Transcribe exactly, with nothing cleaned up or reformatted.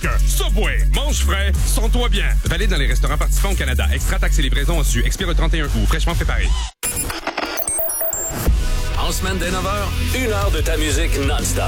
Subway, mange frais, sens-toi bien. Valide dans les restaurants participants au Canada. Extra taxes et livraison en su. Expire le trente et un août. Fraîchement préparé. En semaine dès neuf heures, une heure de ta musique non-stop.